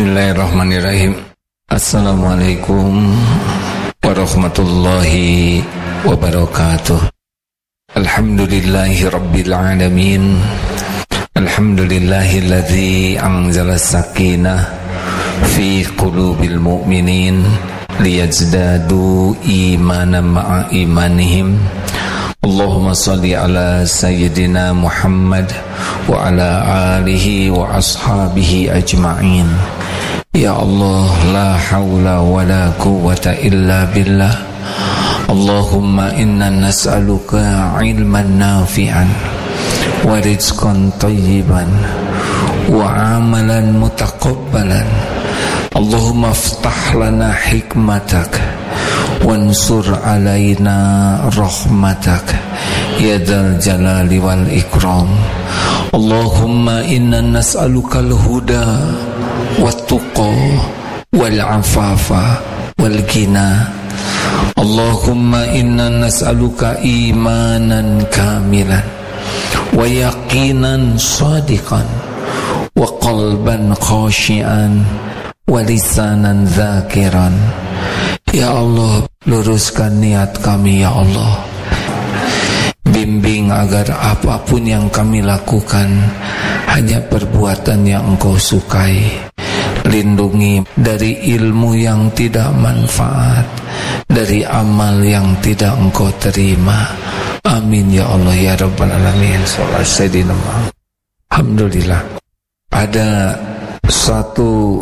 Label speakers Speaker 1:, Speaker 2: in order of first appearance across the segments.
Speaker 1: Bismillahirrahmanirrahim. Assalamualaikum warahmatullahi wabarakatuh. Alhamdulillahi rabbil alamin. Alhamdulillahilladzi anzala sakinah fi qulubil mu'minin liyazdadu imanan ma'a imanihim. Allahumma salli ala sayyidina Muhammad wa ala alihi wa ashabihi ajma'in. Ya Allah, la hawla wa la quwwata illa billah. Allahumma inna nas'aluka ilman nafi'an wa rizqan tayyiban wa amalan mutaqabbalan. Allahumma aftah lana hikmatak wansur alaina rahmatak ya dzal jalali wal ikram. Allahumma inna nas'aluka al-huda wat-tuqa wal afafa wal ghina. Allahumma inna nas'aluka imanan kamilan wa yaqinan shadiqan wa qalban khashian wa lisanan dzakiran. Ya Allah, luruskan niat kami ya Allah. Bimbing agar apapun yang kami lakukan hanya perbuatan yang Engkau sukai. Lindungi dari ilmu yang tidak manfaat, dari amal yang tidak Engkau terima. Amin ya Allah ya Rabbal Alamin. Alhamdulillah. Ada satu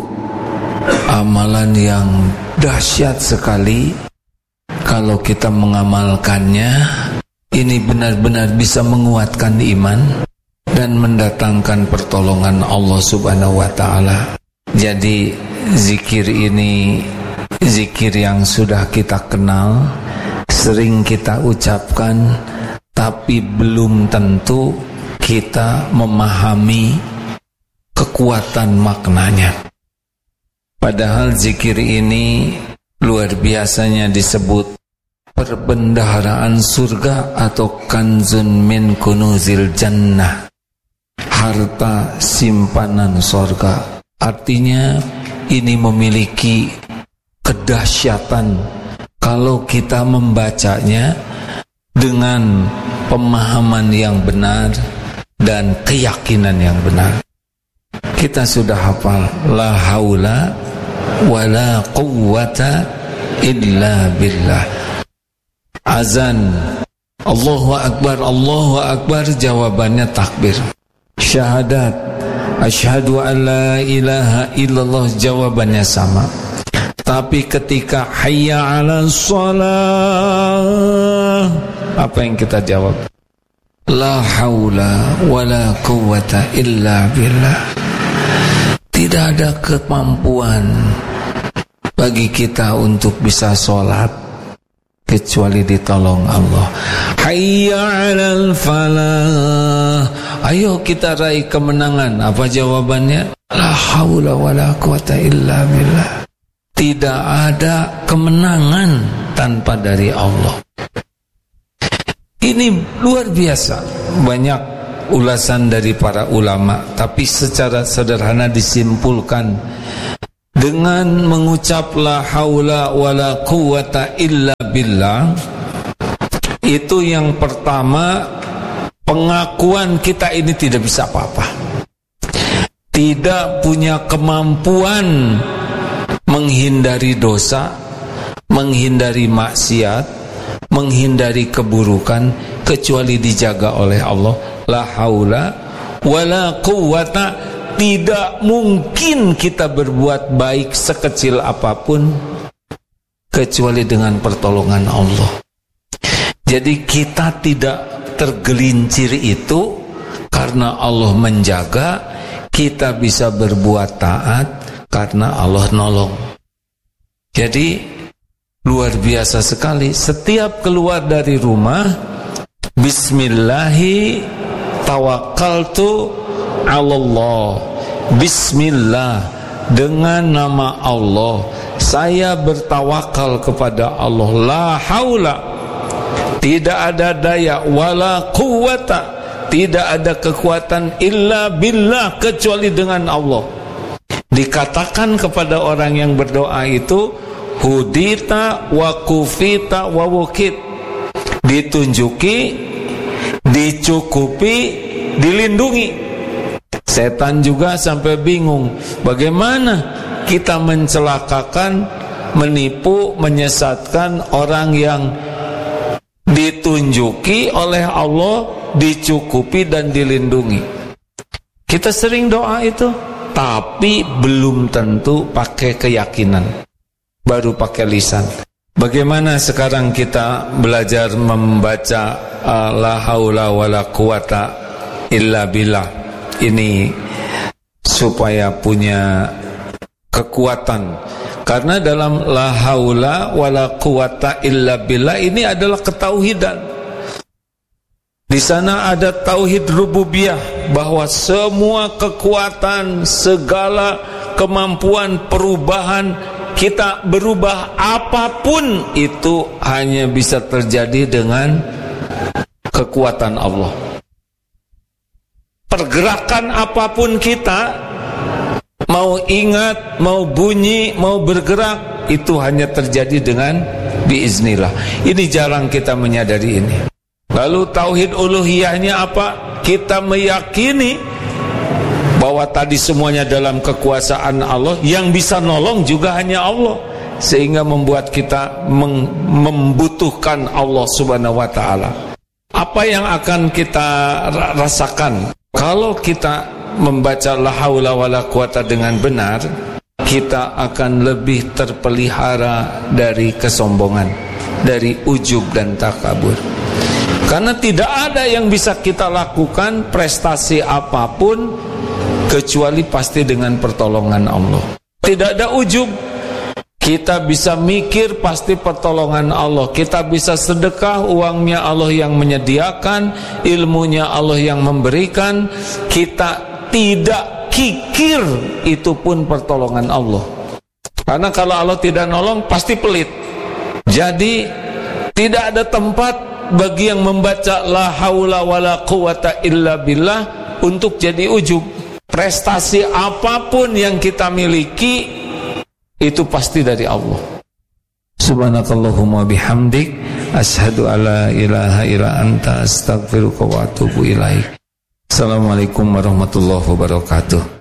Speaker 1: amalan yang dahsyat sekali. Kalau kita mengamalkannya, ini benar-benar bisa menguatkan iman dan mendatangkan pertolongan Allah Subhanahu wa ta'ala. Jadi zikir ini zikir yang sudah kita kenal, sering kita ucapkan, tapi belum tentu kita memahami kekuatan maknanya. Padahal zikir ini luar biasanya disebut perbendaharaan surga atau kanzun min kunuzil jannah, harta simpanan surga. Artinya ini memiliki kedahsyatan kalau kita membacanya dengan pemahaman yang benar dan keyakinan yang benar. Kita sudah hafal la haula wala quwwata illa billah. Azan Allahu Akbar, jawabannya takbir. Syahadat asyhadu an la ilaha illallah, jawabannya sama. Tapi ketika hayya 'alas shalah, apa yang kita jawab? La haula wala quwwata illa billah. Tidak ada kemampuan bagi kita untuk bisa sholat kecuali ditolong Allah. Hayya 'alal falah, ayo kita raih kemenangan. Apa jawabannya? La haula wala quwwata illa billah. Tidak ada kemenangan tanpa dari Allah. Ini luar biasa. Banyak ulasan dari para ulama, tapi secara sederhana disimpulkan dengan mengucap la haula wala quwwata illa billah. Itu yang pertama, pengakuan kita ini tidak bisa apa-apa, tidak punya kemampuan menghindari dosa, menghindari maksiat, menghindari keburukan, kecuali dijaga oleh Allah. La haula wala quwwata, tidak mungkin kita berbuat baik sekecil apapun kecuali dengan pertolongan Allah. Jadi kita tidak tergelincir itu karena Allah menjaga, kita bisa berbuat taat karena Allah nolong. Jadi luar biasa sekali. Setiap keluar dari rumah, bismillahi tawakkaltu 'alallah. Bismillah, dengan nama Allah saya bertawakal kepada Allah. La haula, tidak ada daya, wala quwwata, tidak ada kekuatan, illa billah, kecuali dengan Allah. Di dikatakan kepada orang yang berdoa itu, hudita wa kufita wa wukit, ditunjuki, dicukupi, dilindungi. Setan juga sampai bingung, bagaimana kita mencelakakan, menipu, menyesatkan orang yang ditunjuki oleh Allah, dicukupi dan dilindungi. Kita sering doa itu, tapi belum tentu pakai keyakinan, baru pakai lisan. Bagaimana sekarang kita belajar membaca la haula wala quwata illa billah ini supaya punya kekuatan? Karena dalam la haula wala quwata illa billah ini adalah ketauhidan. Di sana ada tauhid rububiyah, bahwa semua kekuatan, segala kemampuan perubahan kita berubah apapun itu hanya bisa terjadi dengan kekuatan Allah. Pergerakan apapun kita, mau ingat, mau bunyi, mau bergerak, itu hanya terjadi dengan biiznillah. Ini jarang kita menyadari ini. Lalu tauhid uluhiyahnya apa? Kita meyakini bahwa tadi semuanya dalam kekuasaan Allah, yang bisa nolong juga hanya Allah, sehingga membuat kita membutuhkan Allah Subhanahu wa taala. Apa yang akan kita rasakan kalau kita membaca la haula wala quwata dengan benar? Kita akan lebih terpelihara dari kesombongan, dari ujub dan takabur. Karena tidak ada yang bisa kita lakukan prestasi apapun kecuali pasti dengan pertolongan Allah. Tidak ada ujub. Kita bisa mikir pasti pertolongan Allah. Kita bisa sedekah, uangnya Allah yang menyediakan, ilmunya Allah yang memberikan. Kita tidak kikir, itu pun pertolongan Allah. Karena kalau Allah tidak nolong pasti pelit. Jadi tidak ada tempat bagi yang membaca la haula wala quwata illa billah untuk jadi ujub. Prestasi apapun yang kita miliki itu pasti dari Allah. Subhanakallahumma bihamdik, asyhadu alla ilaha illa anta, astaghfiruka wa atubu ilaik. Assalamualaikum warahmatullahi wabarakatuh.